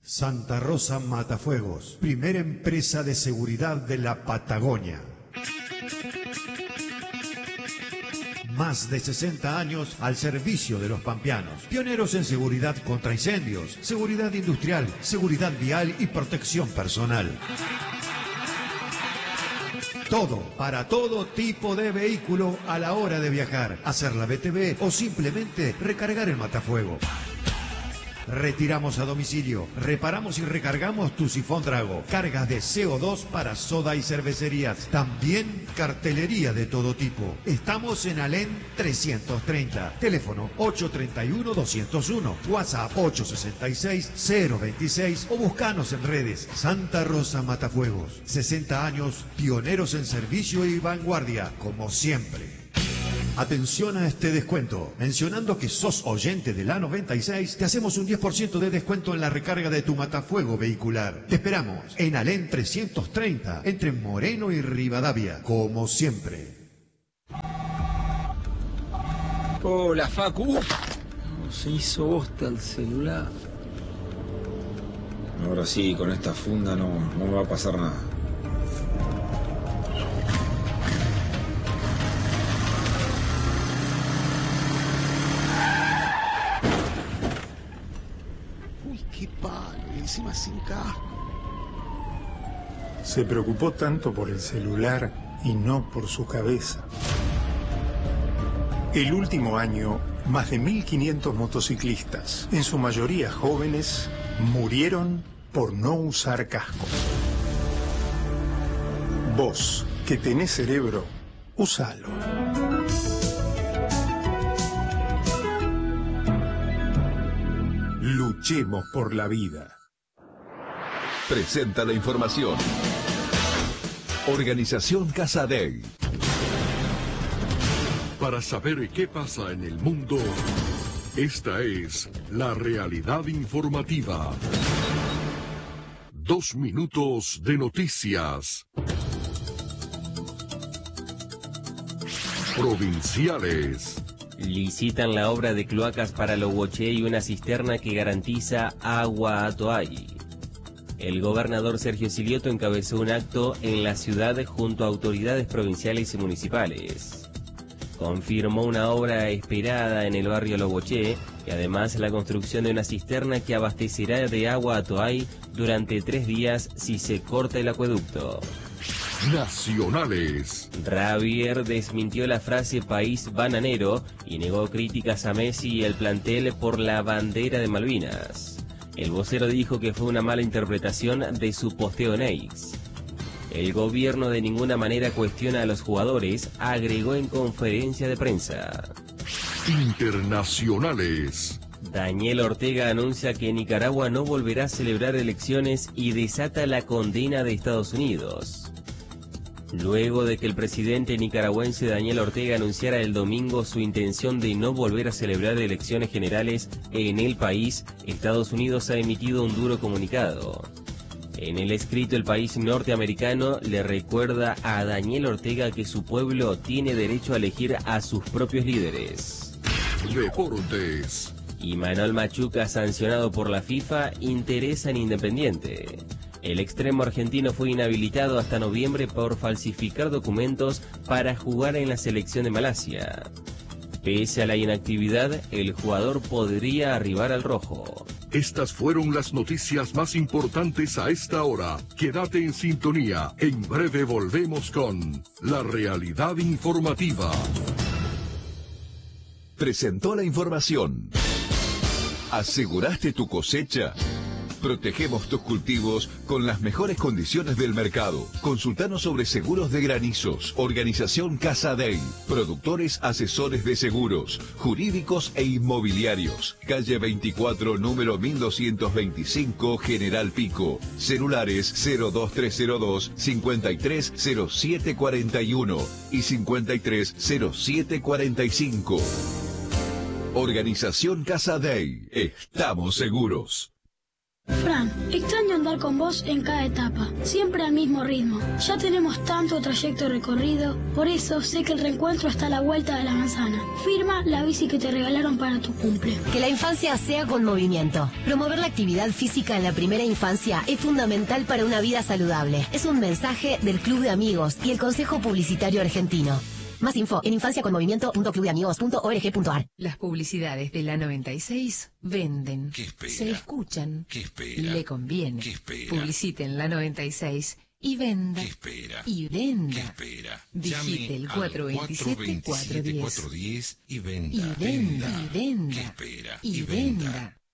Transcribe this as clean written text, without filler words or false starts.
Santa Rosa Matafuegos, primera empresa de seguridad de la Patagonia. Más de 60 años al servicio de los pampeanos. Pioneros en seguridad contra incendios, seguridad industrial, seguridad vial y protección personal. Todo, para todo tipo de vehículo a la hora de viajar, hacer la BTV o simplemente recargar el matafuego. Retiramos a domicilio, reparamos y recargamos tu sifón Drago, cargas de CO2 para soda y cervecerías, también cartelería de todo tipo. Estamos en Alén 330, teléfono 831-201, WhatsApp 866-026 o buscanos en redes. Santa Rosa Matafuegos, 60 años, pioneros en servicio y vanguardia, como siempre. Atención a este descuento. Mencionando que sos oyente de la 96, te hacemos un 10% de descuento en la recarga de tu matafuego vehicular. Te esperamos en Alén 330, entre Moreno y Rivadavia, como siempre. Hola, Facu. Se hizo bosta el celular. Ahora sí, con esta funda no me va a pasar nada. Qué palo, y encima sin casco. Se preocupó tanto por el celular y no por su cabeza. El último año, más de 1.500 motociclistas, en su mayoría jóvenes, murieron por no usar casco. Vos, que tenés cerebro, usalo. Luchemos por la vida. Presenta la información. Organización Casadei. Para saber qué pasa en el mundo, esta es la realidad informativa. 2 minutos de noticias. Provinciales. Licitan la obra de cloacas para Loboché y una cisterna que garantiza agua a Toay. El gobernador Sergio Silioto encabezó un acto en la ciudad junto a autoridades provinciales y municipales. Confirmó una obra esperada en el barrio Loboché y además la construcción de una cisterna que abastecerá de agua a Toay durante 3 días si se corta el acueducto. Nacionales. Javier desmintió la frase país bananero y negó críticas a Messi y el plantel por la bandera de Malvinas. El vocero dijo que fue una mala interpretación de su posteo en X. El gobierno de ninguna manera cuestiona a los jugadores, agregó en conferencia de prensa. Internacionales. Daniel Ortega anuncia que Nicaragua no volverá a celebrar elecciones y desata la condena de Estados Unidos. Luego de que el presidente nicaragüense Daniel Ortega anunciara el domingo su intención de no volver a celebrar elecciones generales en el país, Estados Unidos ha emitido un duro comunicado. En el escrito, el país norteamericano le recuerda a Daniel Ortega que su pueblo tiene derecho a elegir a sus propios líderes. Deportes. Imanol Machuca, sancionado por la FIFA, interesa en Independiente. El extremo argentino fue inhabilitado hasta noviembre por falsificar documentos para jugar en la selección de Malasia. Pese a la inactividad, el jugador podría arribar al rojo. Estas fueron las noticias más importantes a esta hora. Quédate en sintonía. En breve volvemos con la realidad informativa. Presentó la información. ¿Aseguraste tu cosecha? Protegemos tus cultivos con las mejores condiciones del mercado. Consultanos sobre seguros de granizos. Organización Casadei. Productores asesores de seguros, jurídicos e inmobiliarios. Calle 24, número 1225, General Pico. Celulares 02302 530741 y 530745. Organización Casadei. Estamos seguros. Fran, extraño andar con vos en cada etapa, siempre al mismo ritmo. Ya tenemos tanto trayecto recorrido, por eso sé que el reencuentro está a la vuelta de la manzana. Firma la bici que te regalaron para tu cumple. Que la infancia sea con movimiento. Promover la actividad física en la primera infancia es fundamental para una vida saludable. Es un mensaje del Club de Amigos y el Consejo Publicitario Argentino. Más info en infanciaconmovimiento.clubdeamigos.org.ar. Las publicidades de la 96 venden. ¿Qué espera? Se escuchan. ¿Qué espera? Le conviene. ¿Qué espera? Publiciten la 96 y venda. ¿Qué espera? Y venda. ¿Qué espera? Digite el 427-410 y venda. y venda. ¿Qué espera? Y venda.